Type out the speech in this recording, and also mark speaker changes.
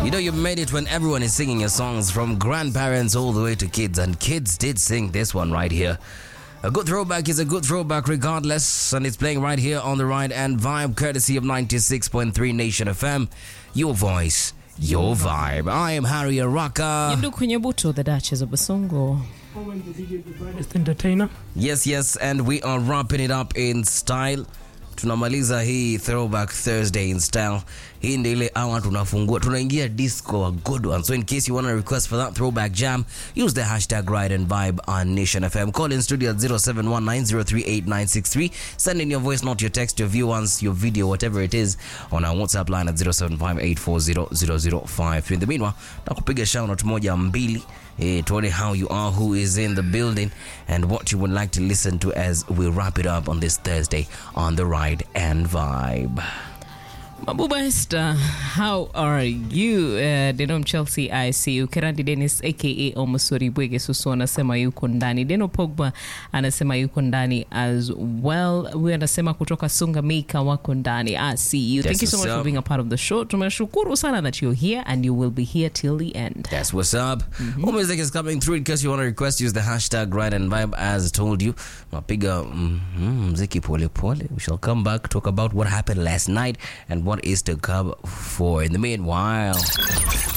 Speaker 1: You know, you made it when everyone is singing your songs, from grandparents all the way to kids, and kids did sing this one right here. A good throwback is a good throwback regardless, and it's playing right here on the Ride and Vibe, courtesy of 96.3 Nation FM. Your voice, your vibe. I am Harry Araka.
Speaker 2: Yindu Kunyabuto, the Duchess of Basongo.
Speaker 3: Entertainer.
Speaker 1: Yes, and we are wrapping it up in style. Tunamaliza hii Throwback Thursday in style. Hii ndio ile hour tunafungua. Tunaingia disco, a good one. So in case you want to request for that throwback jam, use the hashtag Ride and Vibe on Nation FM. Call in studio at 0719038963. Send in your voice note, your text, your view once, your video, whatever it is, on our WhatsApp line at 0758400053. In the meanwhile, nakupiga shout out moja mbili. Tuone how you are, who is in the building, and what you would like to listen to as we wrap it up on this Thursday on the Ride and Vibe.
Speaker 2: Mabuba Esther, how are you? Denom Chelsea, I see you. Kerandi Dennis aka Omusori Bwege Susu anasema yuko ndani. Deno Pogba anasema yuko ndani as well. We anasema kutoka Sunga Mika wako ndani. I see you. Thank you so much for being a part of the show. Tumeshukuru sana that you're here and you will be here till the end.
Speaker 1: That's what's up. More music is coming through. In case you want to request, use the hashtag Ride and Vibe. As told you, mapiga mziki pole pole. We shall come back, talk about what happened last night and what is to come for. In the meanwhile,